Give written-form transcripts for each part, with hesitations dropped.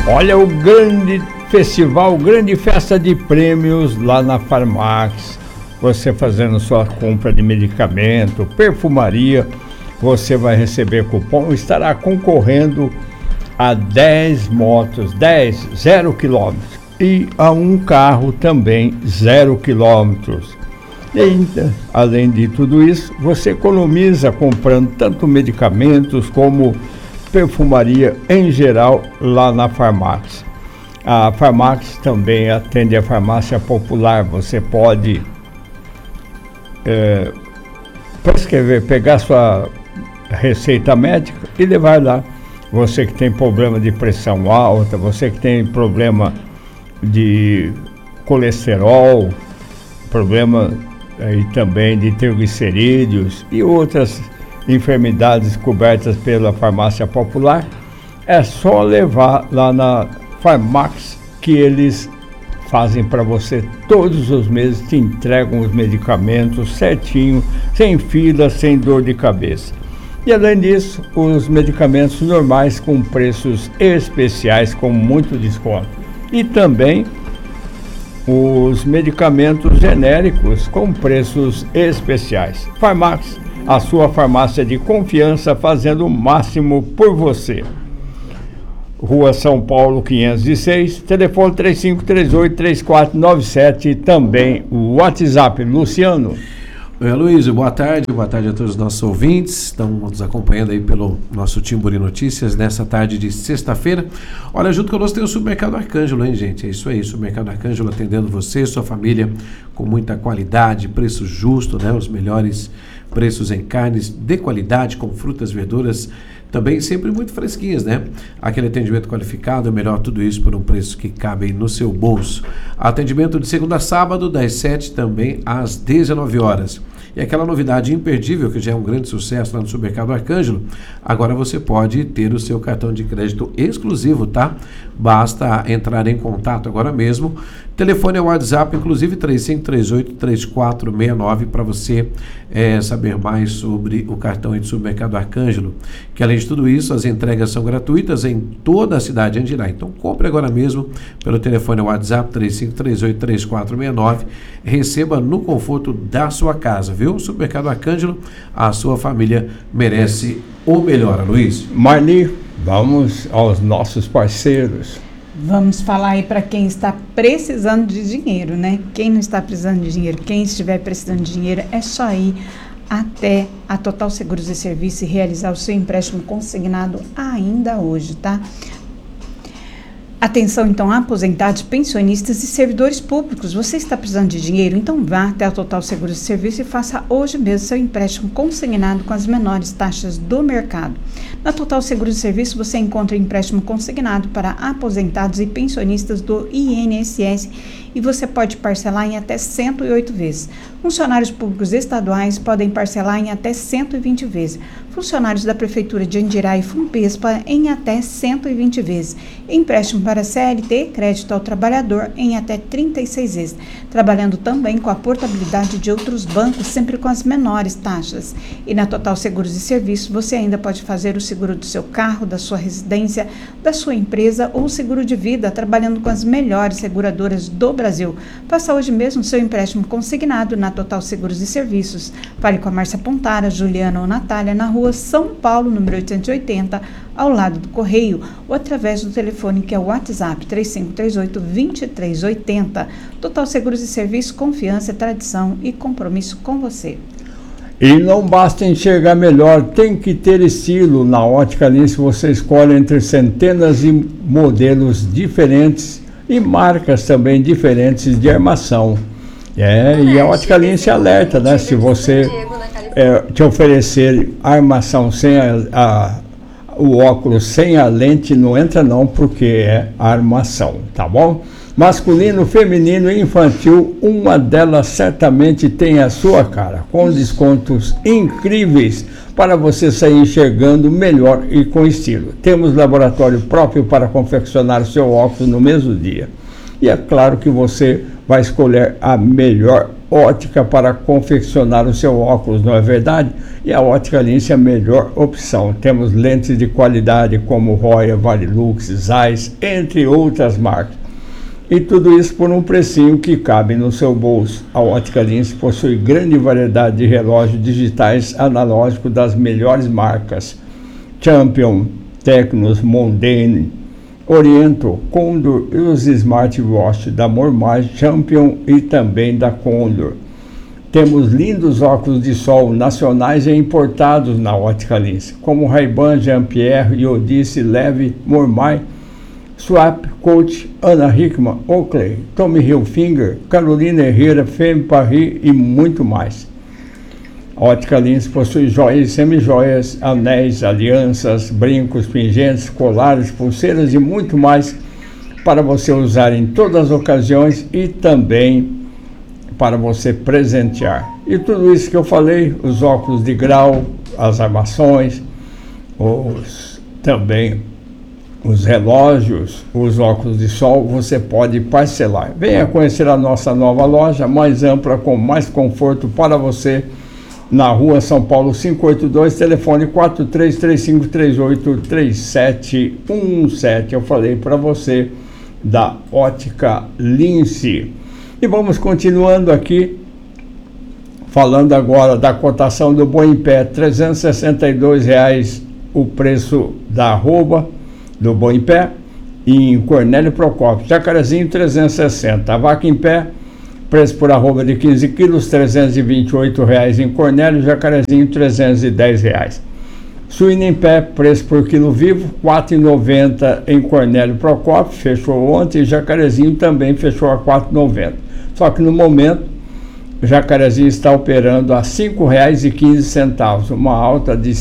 Olha o grande festival, grande festa de prêmios lá na Farmax. Você fazendo sua compra de medicamento, perfumaria, você vai receber cupom, estará concorrendo a 10 motos, 0 quilômetros, e a um carro também 0 quilômetros. E ainda, além de tudo isso, você economiza comprando tanto medicamentos como perfumaria em geral lá na Farmax. A Farmax também atende a farmácia popular. Você pode prescrever, pegar sua receita médica e levar lá. Você que tem problema de pressão alta, você que tem problema de colesterol, problema aí também de triglicerídeos e outras enfermidades cobertas pela farmácia popular, é só levar lá na Farmax que eles fazem para você todos os meses, te entregam os medicamentos certinho, sem fila, sem dor de cabeça. E além disso, os medicamentos normais com preços especiais, com muito desconto. E também os medicamentos genéricos com preços especiais. Farmax, a sua farmácia de confiança, fazendo o máximo por você. Rua São Paulo 506, telefone 3538-3497, também o WhatsApp. Luciano. Oi, Aloysio, boa tarde a todos os nossos ouvintes, estão nos acompanhando aí pelo nosso Timburi Notícias nessa tarde de sexta-feira. Olha, junto conosco tem o Supermercado Arcângelo, hein, gente? É isso aí, Supermercado Arcângelo atendendo você, sua família, com muita qualidade, preço justo, né? Os melhores preços em carnes de qualidade, com frutas, verduras, também sempre muito fresquinhas, né? Aquele atendimento qualificado, melhor tudo isso por um preço que cabe no seu bolso. Atendimento de segunda a sábado, das 7 também às 19 horas. E aquela novidade imperdível, que já é um grande sucesso lá no Supermercado Arcângelo, agora você pode ter o seu cartão de crédito exclusivo, tá? Basta entrar em contato agora mesmo. Telefone é o WhatsApp, inclusive 3538-3469, para você saber mais sobre o cartão do Supermercado Arcângelo. Que além de tudo isso, as entregas são gratuitas em toda a cidade de Andirá. Então compre agora mesmo pelo telefone WhatsApp 3538-3469. Receba no conforto da sua casa, viu? Supermercado Arcângelo, a sua família merece o melhor, Luiz. Marli, vamos aos nossos parceiros. Vamos falar aí para quem está precisando de dinheiro, né? Quem não está precisando de dinheiro, quem estiver precisando de dinheiro, é só ir até a Total Seguros e Serviços e realizar o seu empréstimo consignado ainda hoje, tá? Atenção, então, aposentados, pensionistas e servidores públicos. Você está precisando de dinheiro? Então vá até a Total Seguros e Serviços e faça hoje mesmo seu empréstimo consignado com as menores taxas do mercado. Na Total Seguros e Serviços você encontra empréstimo consignado para aposentados e pensionistas do INSS e você pode parcelar em até 108 vezes. Funcionários públicos estaduais podem parcelar em até 120 vezes. Funcionários da Prefeitura de Andirá e Funpespa em até 120 vezes. Empréstimo para CLT, crédito ao trabalhador, em até 36 vezes. Trabalhando também com a portabilidade de outros bancos, sempre com as menores taxas. E na Total Seguros e Serviços, você ainda pode fazer o seguro do seu carro, da sua residência, da sua empresa ou seguro de vida, trabalhando com as melhores seguradoras do Brasil. Faça hoje mesmo seu empréstimo consignado na Total Seguros e Serviços. Fale com a Márcia Pontara, Juliana ou Natália na Rua São Paulo, número 880, ao lado do Correio, ou através do telefone que é o WhatsApp 3538-2380. Total Seguros e Serviços, confiança, tradição e compromisso com você. E não basta enxergar melhor, tem que ter estilo. Na Ótica Lince você escolhe entre centenas de modelos diferentes e marcas também diferentes de armação. E a Ótica Lince alerta, né? Se você te oferecer armação sem o óculos sem a lente, não entra não, porque é armação, tá bom? Masculino, feminino e infantil, uma delas certamente tem a sua cara, com descontos incríveis para você sair enxergando melhor e com estilo. Temos laboratório próprio para confeccionar o seu óculos no mesmo dia. E é claro que você vai escolher a melhor ótica para confeccionar o seu óculos, não é verdade? E a Ótica Lince é a melhor opção. Temos lentes de qualidade como Roya, Varilux, Zeiss, entre outras marcas. E tudo isso por um precinho que cabe no seu bolso. A Ótica Lince possui grande variedade de relógios digitais analógicos das melhores marcas: Champion, Tecnos, Mondane, Oriento, Condor e os smartwatch da Mormai, Champion e também da Condor. Temos lindos óculos de sol nacionais e importados na Ótica Lince, como Ray-Ban, Jean-Pierre, Odyssey, Leve, Mormai, Swap, Coach, Ana Hickman, Oakley, Tommy Hilfiger, Carolina Herrera, Femme Paris e muito mais. A Ótica Lince possui joias e semijoias, anéis, alianças, brincos, pingentes, colares, pulseiras e muito mais para você usar em todas as ocasiões e também para você presentear. E tudo isso que eu falei, os óculos de grau, as armações, também os relógios, os óculos de sol, você pode parcelar. Venha conhecer a nossa nova loja, mais ampla, com mais conforto para você, na Rua São Paulo 582, telefone 4335383717. Eu falei para você da Ótica Lince. E vamos continuando aqui, falando agora da cotação do boi em pé, R$ 362 o preço da arroba do boi em pé, em Cornélio Procópio. Jacarezinho, 360. A vaca em pé, preço por arroba de 15 quilos, R$ 328 em Cornélio. Jacarezinho, R$ 310. Suína em pé, preço por quilo vivo, R$ 4,90 em Cornélio Procópio, fechou ontem. Jacarezinho também fechou a R$ 4,90. Só que no momento, o Jacarezinho está operando a R$ 5,15, uma alta de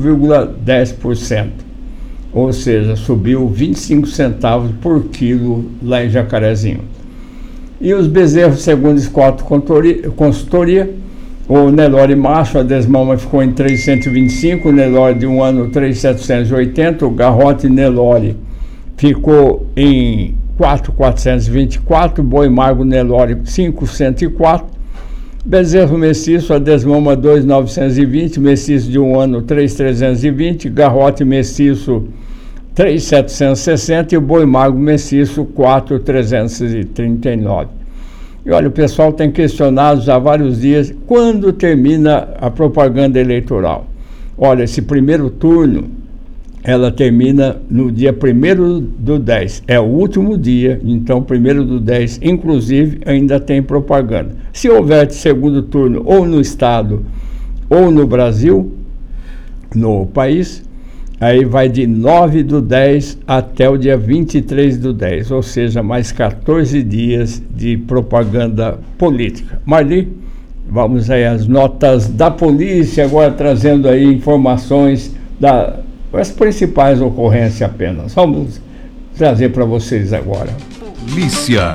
5,10%. Ou seja, subiu 25 centavos por quilo lá em Jacarezinho. E os bezerros, segundo Scott Consultoria, o Nelore macho, a desmama ficou em 325, o Nelore de 1 ano 3,780, o garrote Nelore ficou em 4,424, boi mago Nelore 504, bezerro mestiço, a desmama 2,920, mestiço de 1 ano 3,320, garrote mestiço 3,760 e o boi mago mestiço 4,339. E olha, o pessoal tem questionado já há vários dias quando termina a propaganda eleitoral. Olha, esse primeiro turno, ela termina no dia 1º do 10. É o último dia, então 1º do 10, inclusive, ainda tem propaganda. Se houver segundo turno ou no estado ou no Brasil, no país, aí vai de 9 do 10 até o dia 23 do 10, ou seja, mais 14 dias de propaganda política. Marli, vamos aí às notas da polícia, agora trazendo aí informações das principais ocorrências apenas. Vamos trazer para vocês agora. Polícia.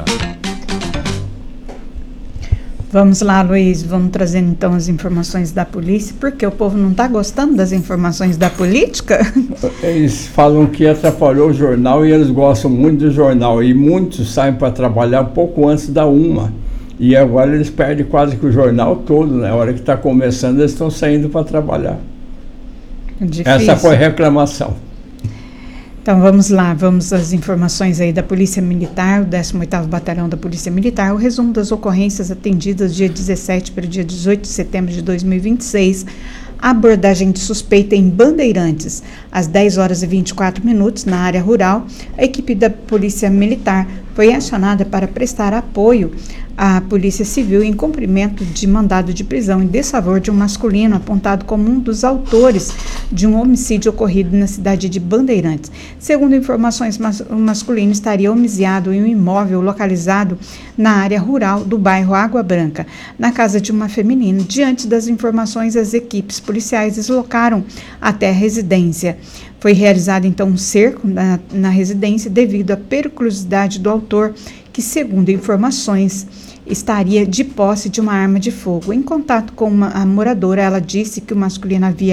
Vamos lá, Luiz, vamos trazendo então as informações da polícia, porque o povo não está gostando das informações da política? Eles falam que atrapalhou o jornal e eles gostam muito do jornal, e muitos saem para trabalhar pouco antes da 1h, e agora eles perdem quase que o jornal todo, né? A hora que está começando eles estão saindo para trabalhar. Difícil. Essa foi a reclamação. Então vamos lá, vamos às informações aí da Polícia Militar, o 18º Batalhão da Polícia Militar, o resumo das ocorrências atendidas dia 17 para o dia 18 de setembro de 2026, abordagem de suspeita em Bandeirantes, às 10 horas e 24 minutos, na área rural, a equipe da Polícia Militar foi acionada para prestar apoio à Polícia Civil em cumprimento de mandado de prisão em desfavor de um masculino apontado como um dos autores de um homicídio ocorrido na cidade de Bandeirantes. Segundo informações, o masculino estaria homiciado em um imóvel localizado na área rural do bairro Água Branca, na casa de uma feminina. Diante das informações, as equipes policiais deslocaram até a residência. Foi realizado então um cerco na residência devido à periculosidade do autor, que, segundo informações, estaria de posse de uma arma de fogo. Em contato com a moradora, ela disse que o masculino havia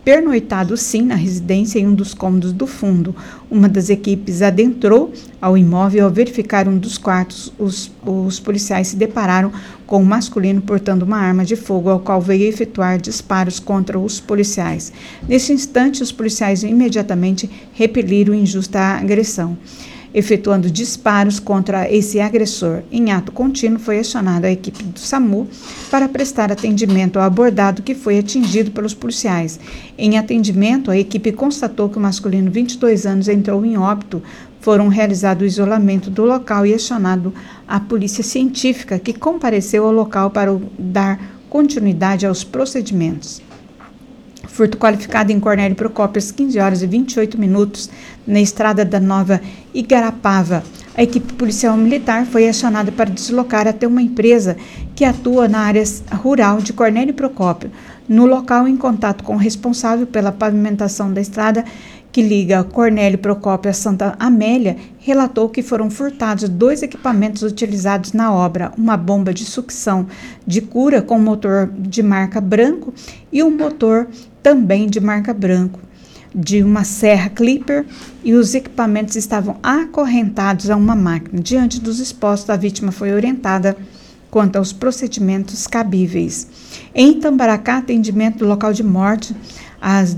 pernoitado sim na residência em um dos cômodos do fundo. Uma das equipes adentrou ao imóvel e ao verificar um dos quartos, os policiais se depararam com um masculino portando uma arma de fogo, ao qual veio efetuar disparos contra os policiais. Nesse instante, os policiais imediatamente repeliram injusta agressão, efetuando disparos contra esse agressor. Em ato contínuo, foi acionada a equipe do SAMU para prestar atendimento ao abordado, que foi atingido pelos policiais. Em atendimento, a equipe constatou que o masculino, 22 anos, entrou em óbito. Foram realizado o isolamento do local e acionado a polícia científica, que compareceu ao local para dar continuidade aos procedimentos. Furto qualificado em Cornélio Procópio às 15h28, na estrada da Nova Igarapava. A equipe policial militar foi acionada para deslocar até uma empresa que atua na área rural de Cornélio Procópio. No local, em contato com o responsável pela pavimentação da estrada que liga Cornélio Procópio a Santa Amélia, relatou que foram furtados 2 equipamentos utilizados na obra, uma bomba de sucção de cura com motor de marca branco e um motor também de marca branco, de uma serra Clipper, e os equipamentos estavam acorrentados a uma máquina. Diante dos expostos, a vítima foi orientada quanto aos procedimentos cabíveis. Em Tambaracá, atendimento do local de morte às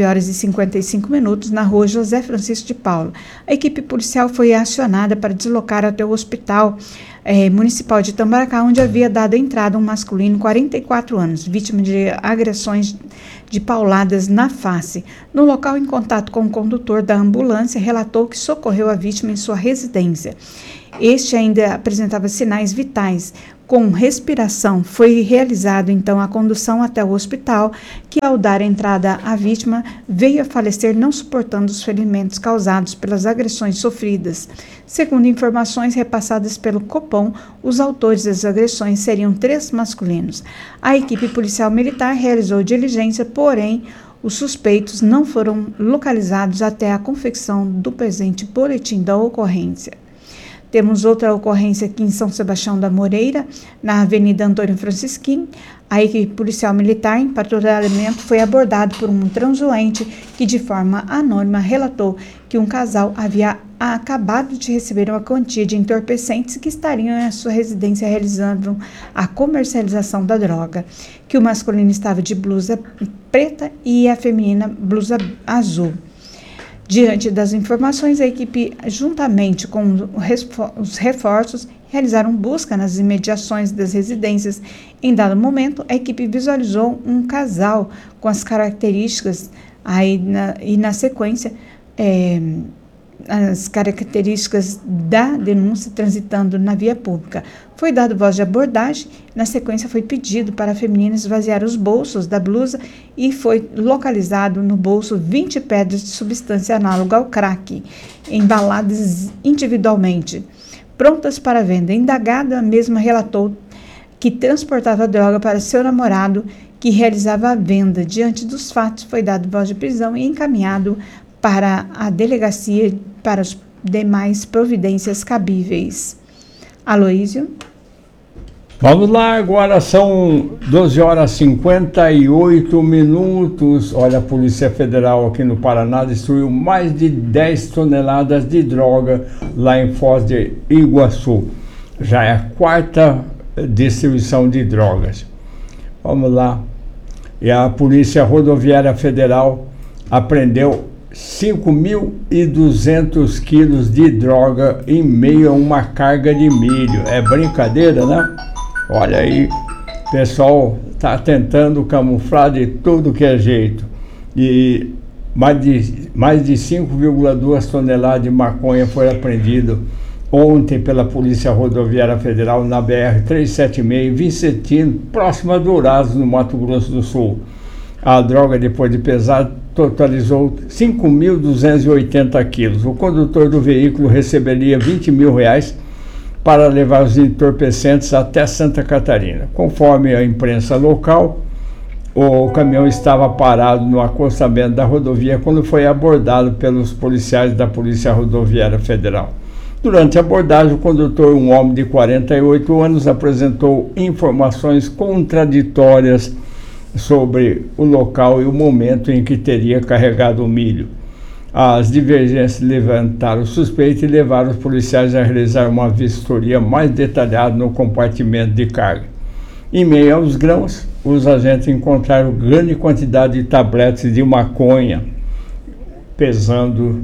19h55, na rua José Francisco de Paula. A equipe policial foi acionada para deslocar até o hospital municipal de Tambaracá, onde havia dado entrada um masculino, 44 anos, vítima de agressões de pauladas na face. No local, em contato com o condutor da ambulância, relatou que socorreu a vítima em sua residência. Este ainda apresentava sinais vitais. Com respiração, foi realizado então a condução até o hospital, que ao dar entrada à vítima, veio a falecer não suportando os ferimentos causados pelas agressões sofridas. Segundo informações repassadas pelo Copom, os autores das agressões seriam 3 masculinos. A equipe policial militar realizou diligência, porém, os suspeitos não foram localizados até a confecção do presente boletim da ocorrência. Temos outra ocorrência aqui em São Sebastião da Moreira, na Avenida Antônio Francisquim. A equipe policial militar em patrulhamento foi abordado por um transuente que, de forma anônima, relatou que um casal havia acabado de receber uma quantia de entorpecentes que estariam em sua residência realizando a comercialização da droga, que o masculino estava de blusa preta e a feminina blusa azul. Diante das informações, a equipe, juntamente com os reforços, realizaram busca nas imediações das residências. Em dado momento, a equipe visualizou um casal com as características, na sequência, as características da denúncia transitando na via pública. Foi dado voz de abordagem, na sequência foi pedido para a feminina esvaziar os bolsos da blusa e foi localizado no bolso 20 pedras de substância análoga ao crack, embaladas individualmente, prontas para venda. Indagada, a mesma relatou que transportava droga para seu namorado, que realizava a venda. Diante dos fatos, foi dado voz de prisão e encaminhado para a delegacia para as demais providências cabíveis. Aloísio? Vamos lá, agora são 12h58. Olha, a Polícia Federal aqui no Paraná destruiu mais de 10 toneladas de droga lá em Foz de Iguaçu. Já é a 4ª destruição de drogas. Vamos lá. E a Polícia Rodoviária Federal apreendeu 5.200 quilos de droga em meio a uma carga de milho. É brincadeira, né? Olha aí, o pessoal está tentando camuflar de tudo que é jeito. E mais de 5,2 toneladas de maconha foi apreendido ontem pela Polícia Rodoviária Federal na BR-376 em Vicentino, próxima a Dourados, no Mato Grosso do Sul. A droga, depois de pesar, totalizou 5.280 quilos. O condutor do veículo receberia R$20 mil para levar os entorpecentes até Santa Catarina. Conforme a imprensa local, o caminhão estava parado no acostamento da rodovia quando foi abordado pelos policiais da Polícia Rodoviária Federal. Durante a abordagem, o condutor, um homem de 48 anos, apresentou informações contraditórias sobre o local e o momento em que teria carregado o milho. As divergências levantaram o suspeito e levaram os policiais a realizar uma vistoria mais detalhada no compartimento de carga. Em meio aos grãos, os agentes encontraram grande quantidade de tabletes de maconha, pesando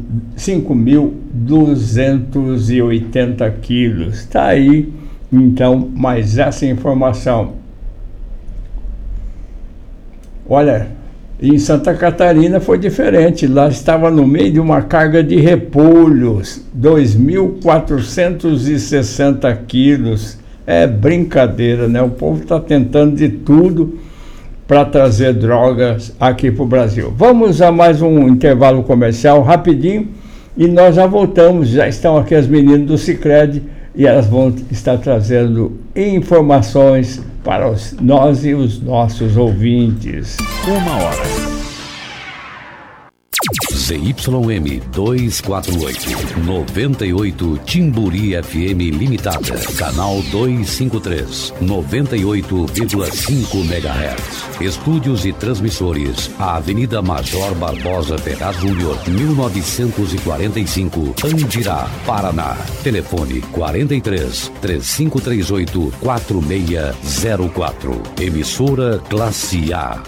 5.280 quilos. Está aí, então, mais essa informação. Olha, em Santa Catarina foi diferente. Lá estava no meio de uma carga de repolhos, 2.460 quilos. É brincadeira, né? O povo está tentando de tudo para trazer drogas aqui para o Brasil. Vamos a mais um intervalo comercial rapidinho e nós já voltamos. Já estão aqui as meninas do Sicredi e elas vão estar trazendo informações para nós e os nossos ouvintes. 1 hora. ZYM 248, 98 Timburi FM Limitada, canal 253, 98,5 MHz. Estúdios e transmissores, a Avenida Major Barbosa Ferraz Júnior, 1945, Andirá, Paraná. Telefone 43 3538 4604. Emissora Classe A.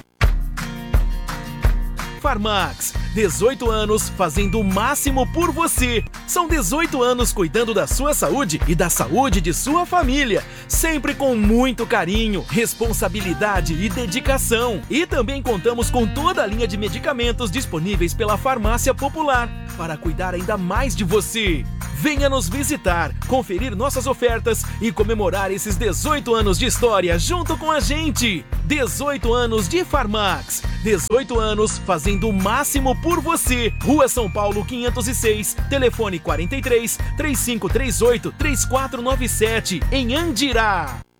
Farmax, 18 anos fazendo o máximo por você. São 18 anos cuidando da sua saúde e da saúde de sua família, sempre com muito carinho, responsabilidade e dedicação. E também contamos com toda a linha de medicamentos disponíveis pela Farmácia Popular, para cuidar ainda mais de você. Venha nos visitar, conferir nossas ofertas e comemorar esses 18 anos de história junto com a gente. 18 anos de Farmax. 18 anos fazendo o máximo por você. Rua São Paulo 506, telefone 43 3538 3497, em Andirá.